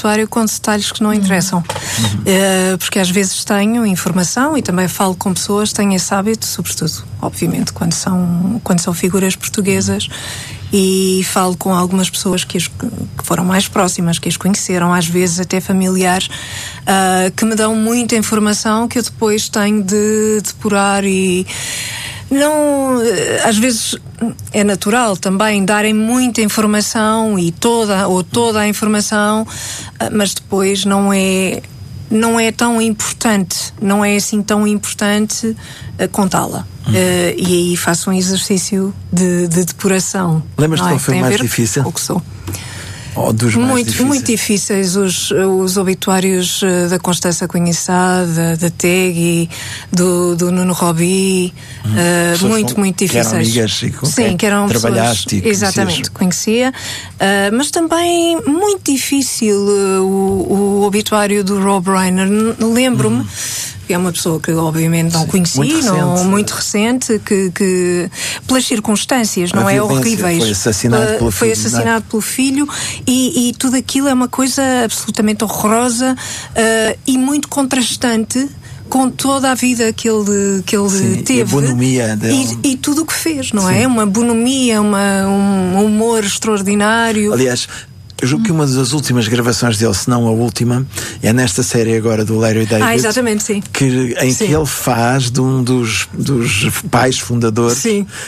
com detalhes que não interessam. Porque às vezes tenho informação e também falo com pessoas, tenho esse hábito, sobretudo, obviamente, quando são figuras portuguesas, e falo com algumas pessoas que foram mais próximas, que as conheceram, às vezes até familiares, que me dão muita informação que eu depois tenho de depurar e... Não, às vezes é natural também darem muita informação e toda a informação, mas depois não é tão importante, não é assim tão importante contá-la. E aí faço um exercício de depuração. Lembras-te qual foi o mais difícil? O que sou. Ou dos mais difíceis? Muito difíceis os obituários da Constança Conhecada, da Tegui, do Nuno Robi, muito difíceis. Que eram amigas e com sim, que eram trabalhaste pessoas, exatamente, conhecia. Mas também muito difícil o obituário do Rob Reiner. Lembro-me, é uma pessoa que obviamente não conheci, muito recente, que pelas circunstâncias, não é, horríveis, foi assassinado pelo filho, e tudo aquilo é uma coisa absolutamente horrorosa e muito contrastante com toda a vida que ele teve, e a bonomia dele. E tudo o que fez, não é? Uma bonomia, um humor extraordinário. Aliás, eu julgo que uma das últimas gravações dele, se não a última, é nesta série agora do Larry David. Exatamente, sim. Que ele faz de um dos pais fundadores,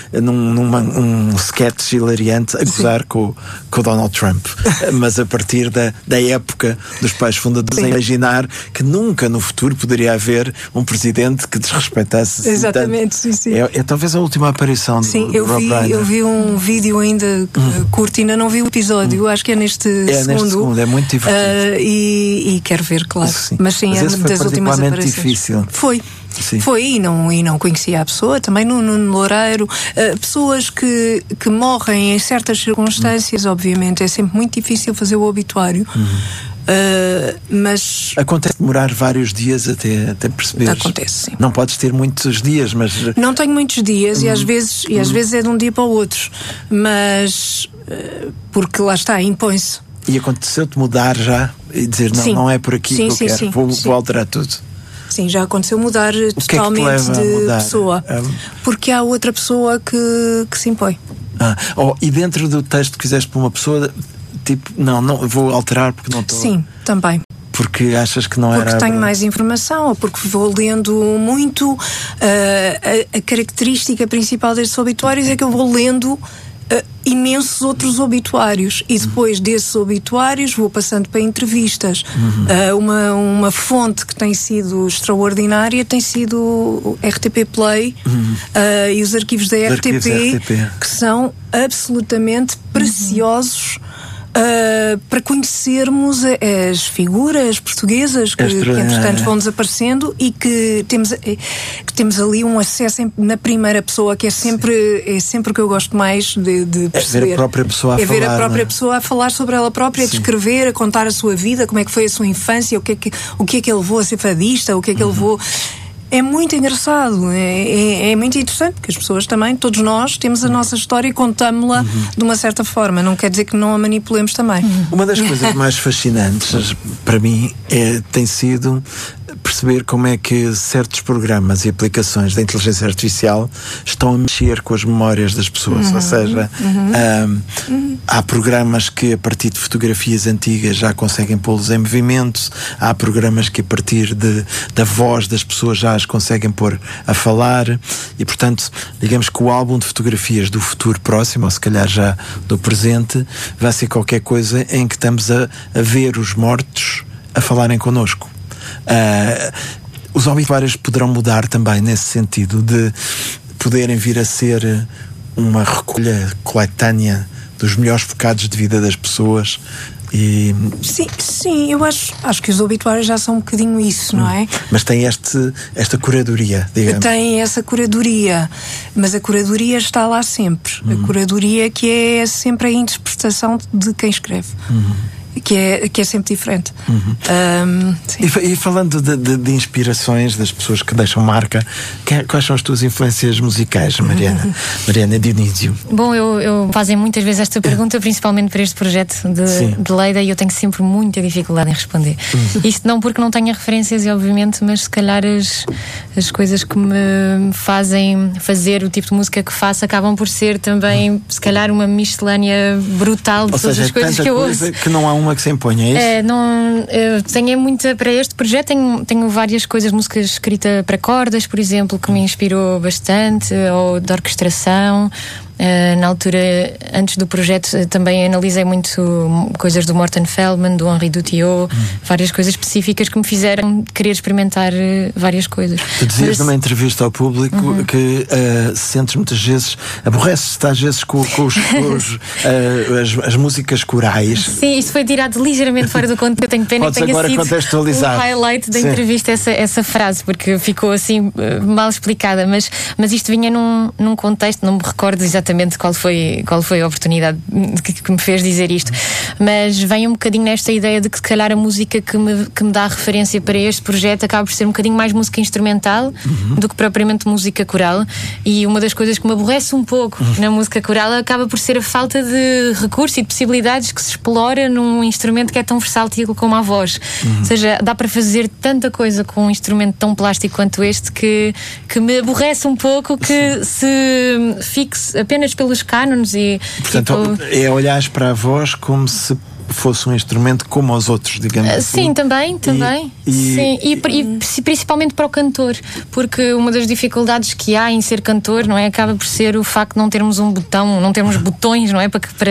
num sketch hilariante, a gozar com o Donald Trump. Mas a partir da época dos pais fundadores, a imaginar que nunca no futuro poderia haver um presidente que desrespeitasse. Exatamente, sim. É talvez a última aparição do Rob Reiner. Eu vi um vídeo ainda curto, ainda não vi o episódio, acho que é neste segundo, é muito divertido. E quero ver, claro. Sim. Mas sim, é das últimas aparições. Difícil. Foi, e não conhecia a pessoa, também no Loureiro. Pessoas que morrem em certas circunstâncias, obviamente, é sempre muito difícil fazer o obituário. Mas acontece demorar vários dias até perceberes. Acontece, sim. Não podes ter muitos dias, mas não tenho muitos dias e às vezes é de um dia para o outro, mas porque lá está, impõe-se. E aconteceu-te mudar já e dizer não é por aqui que eu quero, vou alterar tudo? Sim, já aconteceu mudar totalmente de pessoa, porque há outra pessoa que se impõe. E dentro do texto que fizeste para uma pessoa, tipo, não vou alterar porque não estou... Sim, também. Porque achas que não porque era... Porque tenho mais informação, ou porque vou lendo muito. A característica principal destes obituários é que eu vou lendo imensos outros obituários e depois desses obituários vou passando para entrevistas. Uma fonte que tem sido extraordinária tem sido o RTP Play e os arquivos da RTP, que são absolutamente preciosos para conhecermos as figuras portuguesas que entretanto vão desaparecendo e que temos ali um acesso na primeira pessoa, que é sempre o que eu gosto mais de perceber. Ver a própria pessoa a falar. Ver a própria pessoa a falar sobre ela própria, a descrever, a contar a sua vida, como é que foi a sua infância, o que é que ele levou a ser fadista, o que é que ele levou... É muito engraçado, é muito interessante, porque as pessoas também, todos nós, temos a nossa história e contamos-la de uma certa forma. Não quer dizer que não a manipulemos também. Uma das coisas mais fascinantes, para mim, tem sido perceber como é que certos programas e aplicações da inteligência artificial estão a mexer com as memórias das pessoas. Ou seja, há programas que a partir de fotografias antigas já conseguem pô-los em movimento, há programas que a partir da voz das pessoas já as conseguem pôr a falar, e portanto digamos que o álbum de fotografias do futuro próximo, ou se calhar já do presente, vai ser qualquer coisa em que estamos a ver os mortos a falarem connosco. Os obituários poderão mudar também nesse sentido de poderem vir a ser uma recolha coletânea dos melhores bocados de vida das pessoas. Sim, eu acho que os obituários já são um bocadinho isso, não é? Mas tem esta curadoria, digamos. Tem essa curadoria, mas a curadoria está lá sempre. A curadoria que é sempre a interpretação de quem escreve. que é sempre diferente. E falando de inspirações das pessoas que deixam marca, quais são as tuas influências musicais, Mariana Dionísio? Bom, eu fazem muitas vezes esta pergunta, principalmente para este projeto de Leida, e eu tenho sempre muita dificuldade em responder. Isto não porque não tenha referências, obviamente, mas se calhar as coisas que me fazem fazer o tipo de música que faço acabam por ser também, se calhar, uma miscelânea brutal de todas as coisas que eu ouço. Que não há uma que se imponha, é isso? Eu tenho muita, para este projeto tenho várias coisas, música escrita para cordas, por exemplo, que me inspirou bastante, ou de orquestração. Na altura, antes do projeto, também analisei muito coisas do Morten Feldman, do Henri Dutillot, várias coisas específicas que me fizeram querer experimentar várias coisas. Tu dizias numa entrevista ao público que sentes muitas vezes, aborreces-te às vezes com as músicas corais. Sim, isto foi tirado ligeiramente fora do contexto. Eu tenho pena que tenha sido contextualizar. O highlight da entrevista, essa frase, porque ficou assim mal explicada, mas isto vinha num contexto, não me recordo exatamente qual foi a oportunidade que me fez dizer isto, mas vem um bocadinho nesta ideia de que se calhar a música que me dá referência para este projeto acaba por ser um bocadinho mais música instrumental do que propriamente música coral, e uma das coisas que me aborrece um pouco na música coral acaba por ser a falta de recursos e de possibilidades que se explora num instrumento que é tão versátil como a voz. Ou seja, dá para fazer tanta coisa com um instrumento tão plástico quanto este que me aborrece um pouco que se fixe apenas pelos cânones e... Portanto, é olhares para a voz como se fosse um instrumento como os outros, digamos assim. Sim, também. Sim, e principalmente para o cantor, porque uma das dificuldades que há em ser cantor, não é, acaba por ser o facto de não termos um botão, não termos botões, não é,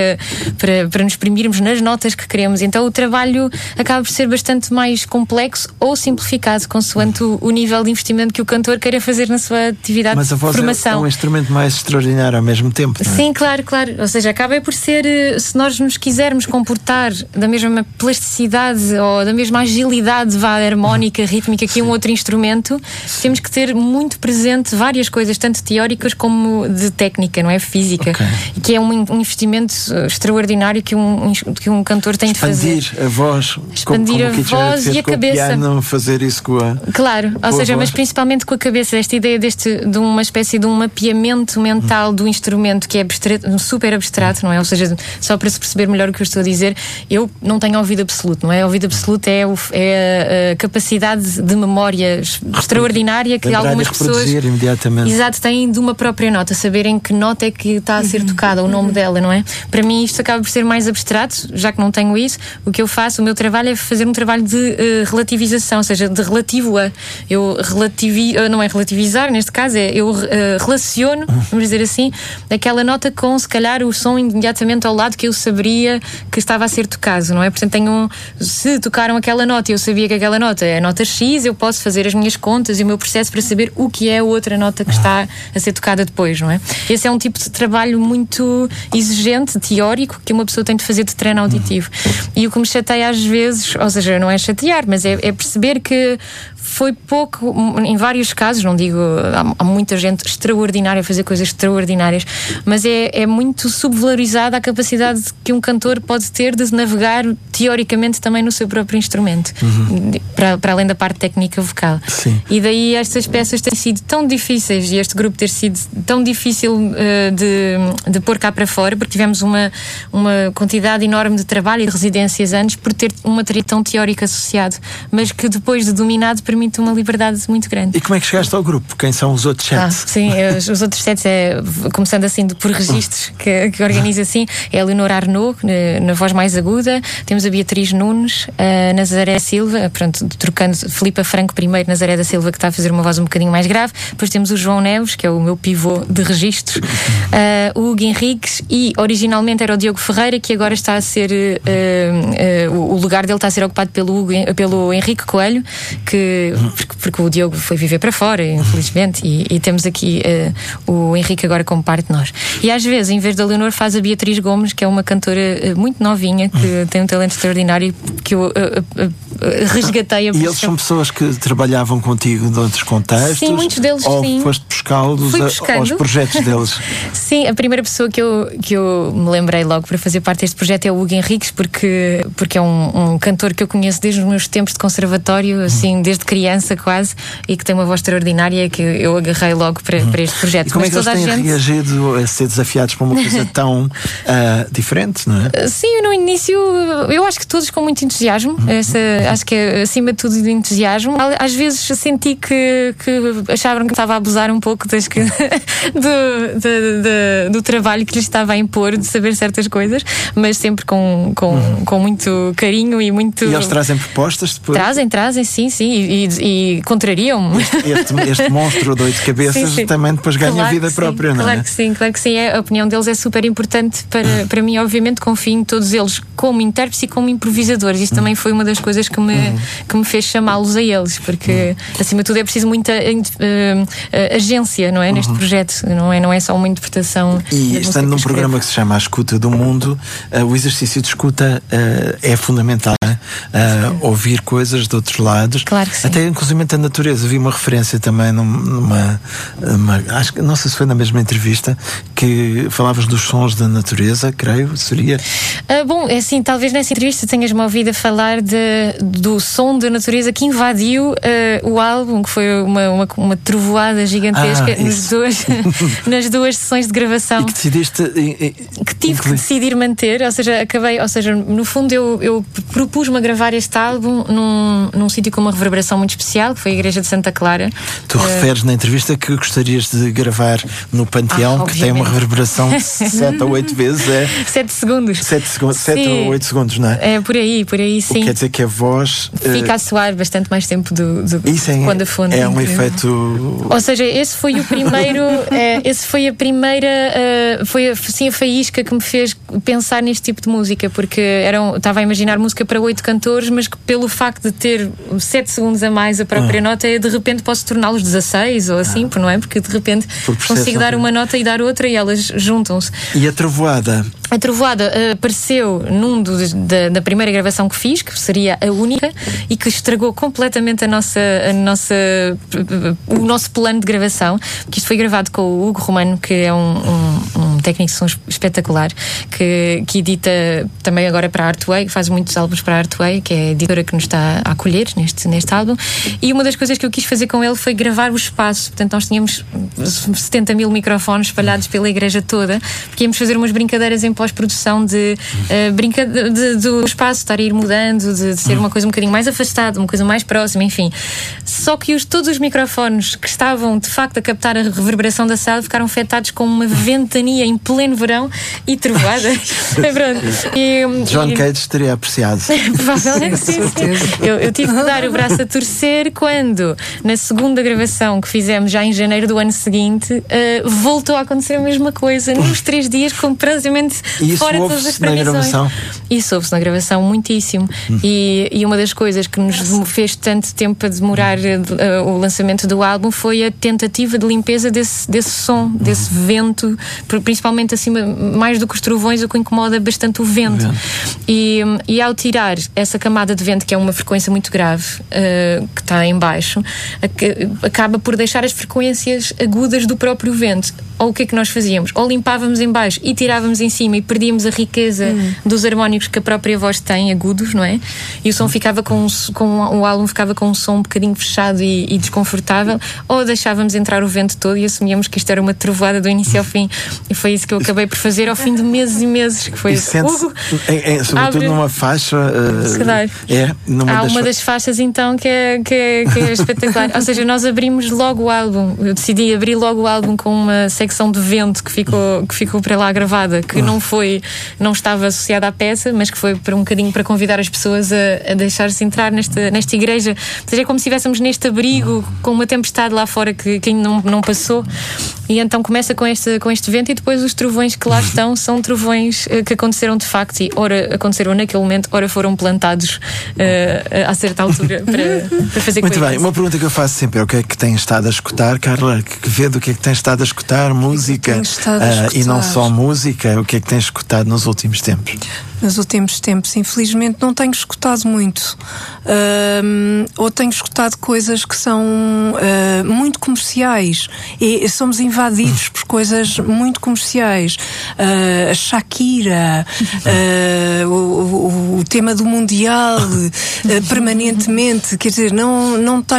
para nos exprimirmos nas notas que queremos. Então o trabalho acaba por ser bastante mais complexo ou simplificado, consoante o nível de investimento que o cantor queira fazer na sua atividade de formação. Mas a voz é um instrumento mais extraordinário ao mesmo tempo, não é? Sim, claro. Ou seja, acaba por ser, se nós nos quisermos comportar da mesma plasticidade ou da mesma agilidade harmónica, rítmica que um outro instrumento, temos que ter muito presente várias coisas, tanto teóricas como de técnica, não é? Física. E que é um investimento extraordinário que um cantor tem de fazer. Expandir a voz. Expandir a voz e a cabeça. Piano, fazer isso com a... Claro, ou seja, mas principalmente com a cabeça. Esta ideia de uma espécie de um mapeamento mental do instrumento que é super abstrato, não é? Ou seja, só para se perceber melhor o que eu estou a dizer, eu não tenho ouvido absoluto, não é? Ouvido absoluto é a capacidade de memória extraordinária que algumas pessoas têm de uma própria nota, saberem que nota é que está a ser tocada, o nome dela, não é? Para mim isto acaba por ser mais abstrato, já que não tenho isso. O que eu faço, o meu trabalho é fazer um trabalho de relativização, ou seja, de relativo a. Eu não é relativizar, neste caso eu relaciono, vamos dizer assim, aquela nota com, se calhar, o som imediatamente ao lado que eu saberia que estava a ser tocado, não é? Portanto, se tocaram aquela nota e eu sabia que aquela nota é a nota X, eu posso fazer as minhas contas e o meu processo para saber o que é a outra nota que está a ser tocada depois, não é? Esse é um tipo de trabalho muito exigente, teórico, que uma pessoa tem de fazer de treino auditivo. E o que me chateia às vezes, ou seja, não é chatear, mas é perceber que foi pouco, em vários casos, não digo, há muita gente extraordinária a fazer coisas extraordinárias, mas é muito subvalorizada a capacidade que um cantor pode ter de navegar teoricamente também no seu próprio instrumento, para além da parte técnica vocal. Sim. E daí estas peças têm sido tão difíceis e este grupo ter sido tão difícil de pôr cá para fora, porque tivemos uma quantidade enorme de trabalho e de residências antes por ter um material tão teórico associado, mas que depois de dominado permite uma liberdade muito grande. E como é que chegaste ao grupo? Quem são os outros sete? Sim, os outros sete começando assim por registros que organiza assim, é a Leonor Arnaud na voz mais aguda, temos a Beatriz Nunes, a Nazaré Silva, pronto, trocando Filipa Franco primeiro, Nazaré da Silva, que está a fazer uma voz um bocadinho mais grave, depois temos o João Neves, que é o meu pivô de registros, o Hugo Henriques, e originalmente era o Diogo Ferreira, que agora está a ser o lugar dele está a ser ocupado pelo Henrique Coelho, porque o Diogo foi viver para fora, infelizmente, e temos aqui o Henrique agora como parte de nós. E às vezes, em vez da Leonor, faz a Beatriz Gomes, que é uma cantora muito novinha, que tem um talento extraordinário, que eu resgatei. E eles são pessoas que trabalhavam contigo de outros contextos? Sim, muitos deles, ou sim. foste buscá-los aos projetos deles. Sim, a primeira pessoa que eu me lembrei logo para fazer parte deste projeto é o Hugo Henriques, porque é um cantor que eu conheço desde os meus tempos de conservatório, assim, desde criança quase, e que tem uma voz extraordinária, que eu agarrei logo para este projeto. E como é que eles têm reagido a ser desafiados por uma coisa tão diferente, não é? Sim, no início eu acho que todos com muito entusiasmo. Acho que é acima de tudo do entusiasmo. Às vezes senti que achavam que estava a abusar um pouco do trabalho que lhes estava a impor, de saber certas coisas, mas sempre com muito carinho e muito... E eles trazem propostas depois? Trazem, sim, e contrariam-me. Este monstro de 8 cabeças sim. Também depois ganha vida própria, não é? Claro que sim. A opinião deles é super importante para mim. Obviamente confio em todos eles como intérpretes e como improvisadores. Isso também foi uma das coisas que me fez chamá-los a eles, porque acima de tudo é preciso muita agência, não é? Neste projeto, não é só uma interpretação. E estando num programa que se chama A Escuta do Mundo, o exercício de escuta é fundamental, ouvir coisas de outros lados. Claro que sim. Até inclusive a natureza. Vi uma referência também acho que não sei se foi na mesma entrevista, que falavas dos sons da natureza, creio, seria? Bom, é assim, talvez nessa entrevista tenhas-me ouvido a falar do som da natureza que invadiu o álbum, que foi uma trovoada gigantesca nas duas sessões de gravação. E que decidiste... que tive que decidir manter, ou seja, no fundo eu propus-me a gravar este álbum num sítio com uma reverberação muito especial, que foi a Igreja de Santa Clara. Tu referes na entrevista que gostarias de gravar no Panteão, que tem uma reverberação de 7 a 8 vezes. 7 segundos. 7 ou 8 segundos, não é? É por aí, sim. O que quer dizer que a voz... fica a soar bastante mais tempo do quando a fonte... É um efeito... Ou seja, esse foi o primeiro... foi a faísca que me fez pensar neste tipo de música, porque estava a imaginar música para 8 cantores, mas que pelo facto de ter 7 segundos a mais a própria nota, de repente posso torná-los 16 ou assim, não é? Porque de repente consigo dar uma nota e dar outra e elas juntam-se. E a trovoada? A trovoada apareceu da primeira gravação que fiz, que seria a única, e que estragou completamente o nosso plano de gravação, porque isto foi gravado com o Hugo Romano, que é um técnico de som espetacular, que edita também agora para a Artway, faz muitos álbuns para a Artway, que é a editora que nos está a acolher neste álbum. E uma das coisas que eu quis fazer com ele foi gravar o espaço. Portanto, nós tínhamos 70 mil microfones espalhados pela igreja toda, porque íamos fazer umas brincadeiras em pós-produção do espaço estar a ir mudando, de ser uma coisa um bocadinho mais afastada, uma coisa mais próxima, enfim. Só que todos os microfones que estavam de facto a captar a reverberação da sala ficaram afetados com uma ventania em pleno verão e trovoada. John Cage teria apreciado. Provavelmente sim. Eu tive que dar o braço a torcer quando, na segunda gravação que fizemos já em janeiro do ano seguinte, voltou a acontecer a mesma coisa, nos 3 dias, completamente fora de todas as previsões. Isso ouve-se na gravação muitíssimo. E uma das coisas que nos fez tanto tempo a demorar o lançamento do álbum foi a tentativa de limpeza desse som, desse vento, principalmente acima, mais do que os trovões, o que incomoda bastante o vento. E ao tirar essa camada de vento, que é uma frequência muito grave, que está em baixo, acaba por deixar as frequências agudas do próprio vento. Ou o que é que nós fazíamos? Ou limpávamos em baixo e tirávamos em cima e perdíamos a riqueza dos harmónicos que a própria voz tem, agudos, não é? E o som ficava o álbum ficava com um som um bocadinho fechado e desconfortável, ou deixávamos entrar o vento todo e assumíamos que isto era uma trovoada do início ao fim. E foi isso que eu acabei por fazer ao fim de meses e meses, que foi sobretudo numa faixa. Há uma das faixas então que é espetacular. Ou seja, nós abrimos logo o álbum. Eu decidi abrir logo o álbum com uma secção de vento que ficou para lá gravada, que não estava associada à peça, mas que foi para um bocadinho para convidar as pessoas a deixar-se entrar nesta igreja. Ou seja, é como se estivéssemos neste abrigo com uma tempestade lá fora que ainda não passou. E então começa com este vento, e depois os trovões que lá estão são trovões que aconteceram de facto, e ora aconteceram naquele momento, ora foram plantados a certa altura para fazer coisas. Muito bem, uma pergunta que eu faço sempre é: o que é que tem estado a escutar, Carla? Que vê do que é que tem estado a escutar? Música? E não só música, o que é que tens escutado nos últimos tempos? Nos últimos tempos, infelizmente, não tenho escutado muito. Ou tenho escutado coisas que são muito comerciais. E somos invadidos por coisas muito comerciais. A Shakira, o tema do Mundial, permanentemente. Quer dizer, não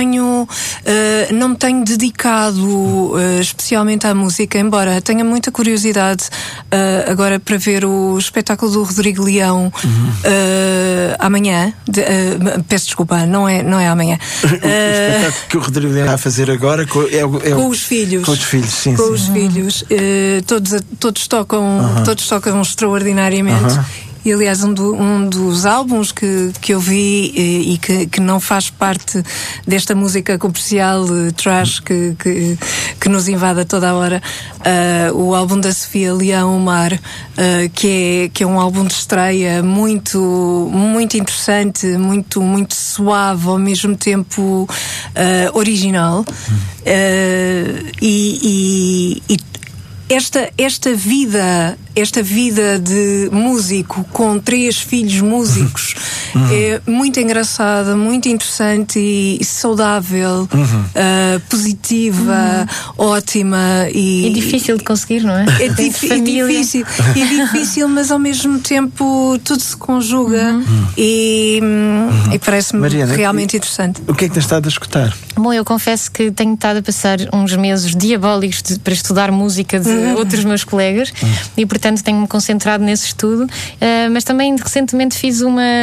me tenho dedicado especialmente à música, embora tenha muita curiosidade agora para ver o espetáculo do Rodrigo Leão amanhã. Peço desculpa, não é amanhã. O espetáculo que o Rodrigo Leão está a fazer agora com os filhos. Com os filhos, sim. Com os filhos. Todos tocam extraordinariamente. E, aliás, um dos álbuns que eu vi e que não faz parte desta música comercial trash que nos invade a toda a hora, o álbum da Sofia Leão, O Mar, que é um álbum de estreia muito, muito interessante, muito, muito suave, ao mesmo tempo original. Esta vida de músico com 3 filhos músicos é muito engraçada, muito interessante e saudável, positiva, ótima e difícil de conseguir, não é? É difícil, mas ao mesmo tempo tudo se conjuga e parece-me Mariana, realmente interessante. O que é que tens estado a escutar? Bom, eu confesso que tenho estado a passar uns meses diabólicos para estudar música de outros meus colegas e, portanto, tenho-me concentrado nesse estudo, mas também recentemente fiz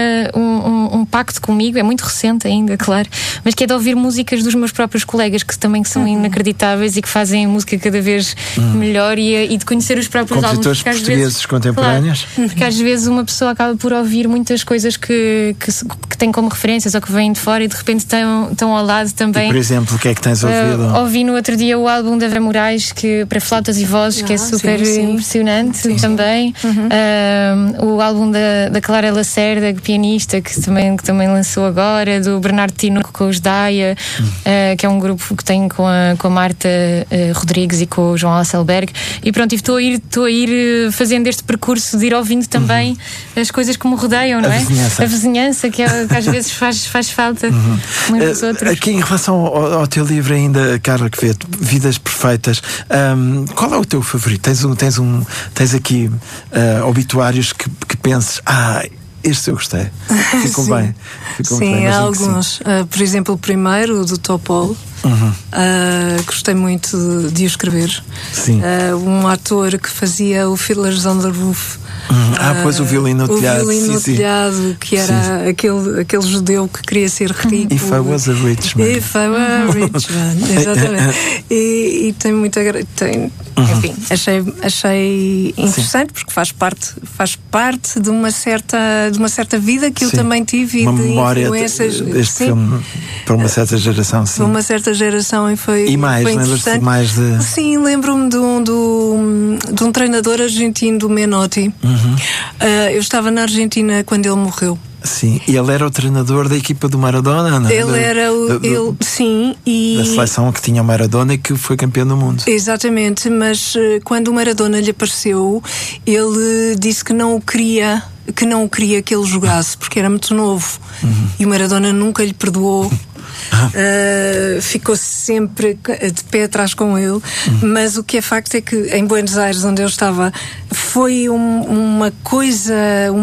um pacto comigo, é muito recente ainda, claro, mas que é de ouvir músicas dos meus próprios colegas, que também são inacreditáveis e que fazem a música cada vez melhor e de conhecer os próprios álbuns. Compositores portugueses contemporâneos? Claro, porque às vezes uma pessoa acaba por ouvir muitas coisas que tem como referências ou que vêm de fora e de repente estão ao lado também. E, por exemplo, o que é que tens ouvido? Ouvi no outro dia o álbum da Vera Moraes, para flautas e vozes, que é super impressionante também. O álbum da Clara Lacerda, pianista, que também lançou agora, do Bernardo Tinoco com os Daia, que é um grupo que tem com a Marta Rodrigues e com o João Hasselberg. E pronto, estou a ir fazendo este percurso de ir ouvindo também as coisas que me rodeiam, não é? A vizinhança, que às vezes faz falta uns dos outros. Aqui em relação ao teu livro ainda, Carla Quevedo, Vidas Perfeitas, qual é o teu favorito? Tens aqui obituários que penses, este eu gostei, ficou bem. Sim, há alguns. Por exemplo, o primeiro, o do Topol. Gostei muito de o escrever. Sim. Um ator que fazia o Fiddler's on the Roof. Pois o Violino no Telhado. O Violino no Telhado, que era aquele judeu que queria ser rico. If I was a rich man. If I were a rich man, exatamente. E tem muita. Enfim, achei interessante, porque faz parte de uma certa vida que eu também tive, uma e de memória influências deste filme para uma certa geração. Sim. Para uma certa geração, e foi lembras-te mais de... Sim, lembro-me de um treinador argentino, do Menotti. Eu estava na Argentina quando ele morreu. Sim, e ele era o treinador da equipa do Maradona, não é? Ele era sim, e da seleção que tinha o Maradona e que foi campeão do mundo. Exatamente, mas quando o Maradona lhe apareceu, ele disse que não queria que ele jogasse, porque era muito novo. E o Maradona nunca lhe perdoou. Ficou sempre de pé atrás com ele. Mas o que é facto é que em Buenos Aires, onde eu estava, foi uma coisa,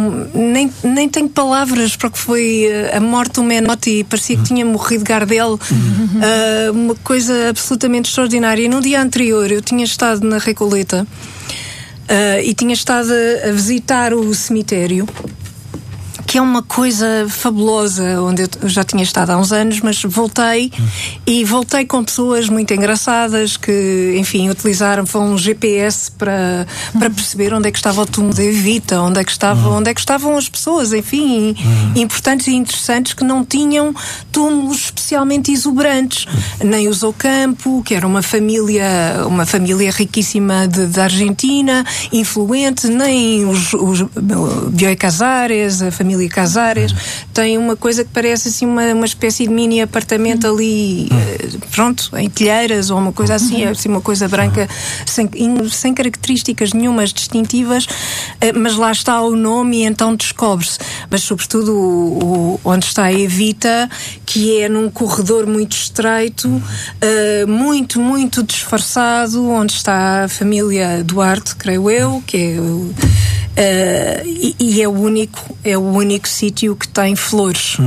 nem tenho palavras para o que foi a morte do Menotti. Parecia que tinha morrido Gardel. Uma coisa absolutamente extraordinária. E no dia anterior eu tinha estado na Recoleta e tinha estado a visitar o cemitério, que é uma coisa fabulosa, onde eu já tinha estado há uns anos, mas voltei com pessoas muito engraçadas que, enfim, foi um GPS para perceber onde é que estava o túmulo de Evita, onde é que estavam as pessoas, enfim, importantes e interessantes, que não tinham túmulos especialmente exuberantes, nem os Ocampo, que era uma família riquíssima da Argentina, influente, nem os Bioy Casares, a família família Casares, tem uma coisa que parece assim uma espécie de mini apartamento ali, pronto, em telheiras ou uma coisa assim, assim uma coisa branca, sem características nenhumas distintivas, mas lá está o nome e então descobre-se. Mas sobretudo onde está a Evita, que é num corredor muito estreito, muito, muito disfarçado, onde está a família Duarte, creio eu, que é e é o único sítio que tem flores.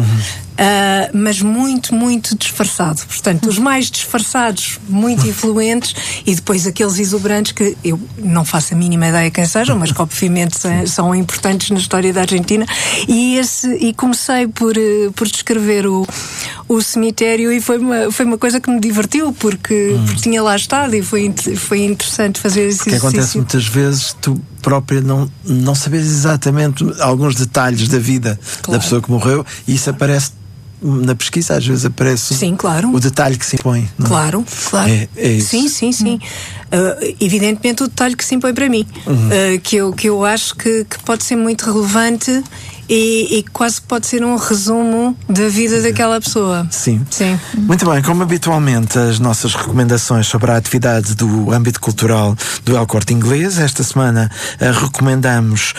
Mas muito, muito disfarçado. Portanto, os mais disfarçados, muito influentes, e depois aqueles exuberantes que eu não faço a mínima ideia quem sejam, mas que obviamente são importantes na história da Argentina. E comecei por descrever o cemitério, e foi uma coisa que me divertiu, porque tinha lá estado, e foi interessante fazer esse exercício. Que acontece muitas vezes, tu própria não sabes exatamente alguns detalhes da vida da pessoa que morreu, e isso aparece na pesquisa, às vezes aparece. Sim, claro. O detalhe que se impõe. Não? Claro. É isso. Sim. Evidentemente o detalhe que se impõe para mim, que eu acho que pode ser muito relevante e quase pode ser um resumo da vida daquela pessoa. Sim. Muito bem, como habitualmente as nossas recomendações sobre a atividade do âmbito cultural do El Corte Inglês. Esta semana recomendamos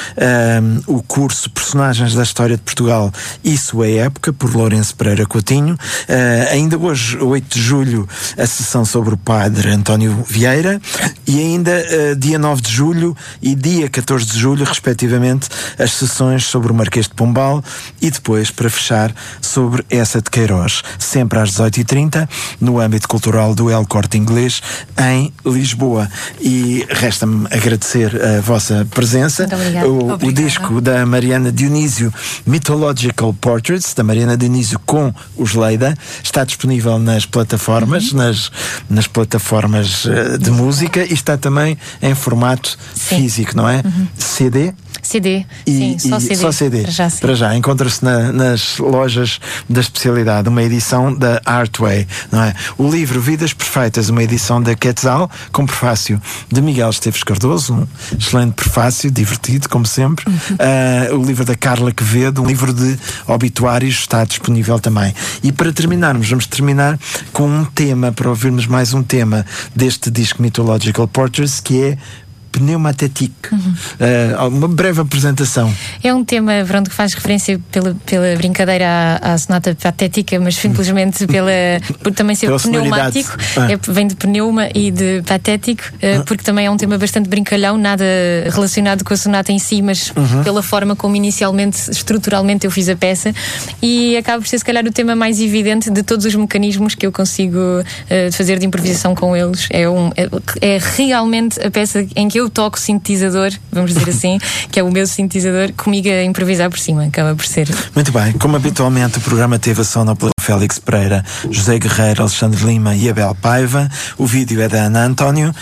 o curso Personagens da História de Portugal e Sua Época, por Lourenço Pereira Coutinho. Ainda hoje, 8 de julho, a sessão sobre o padre António Vieira, e ainda dia 9 de julho e dia 14 de julho, respectivamente, as sessões sobre o Marquês de Pombal, e depois, para fechar, sobre essa de Queiroz, sempre às 18h30, no âmbito cultural do El Corte Inglês, em Lisboa. E resta-me agradecer a vossa presença. O disco da Mariana Dionísio, Mythological Portraits, da Mariana Dionísio com os Leida, está disponível nas plataformas, nas plataformas de música, e está também em formato físico, não é? CD? CD, só CD. Para já, encontra-se nas lojas da especialidade, uma edição da Artway, não é? O livro Vidas Perfeitas, uma edição da Quetzal, com prefácio de Miguel Esteves Cardoso, um excelente prefácio, divertido, como sempre. O livro da Carla Quevedo, um livro de obituários, está disponível também. E para terminarmos, vamos terminar com um tema, para ouvirmos mais um tema deste disco Mythological Portraits, que é Pneumatétique. Uma breve apresentação. É um tema, pronto, que faz referência pela brincadeira à sonata patética, mas simplesmente por também ser pneumático. Vem de pneuma e de patético, porque também é um tema bastante brincalhão, nada relacionado com a sonata em si, mas pela forma como inicialmente, estruturalmente, eu fiz a peça, e acaba por ser se calhar o tema mais evidente de todos os mecanismos que eu consigo fazer de improvisação com eles. É realmente a peça em que eu toco sintetizador, vamos dizer assim, que é o meu sintetizador, comigo a improvisar por cima, acaba por ser. Muito bem, como habitualmente o programa teve a sonoplastia de Félix Pereira, José Guerreiro, Alexandre Lima e Abel Paiva. O vídeo é da Ana António.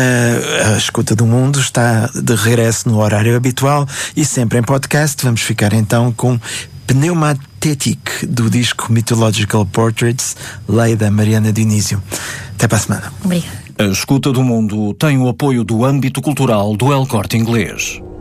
A Escuta do Mundo está de regresso no horário habitual e sempre em podcast. Vamos ficar então com Pneumatétique, do disco Mythological Portraits, Leida Mariana Dionísio. Até para a semana. Obrigada. A Escuta do Mundo tem o apoio do âmbito cultural do El Corte Inglês.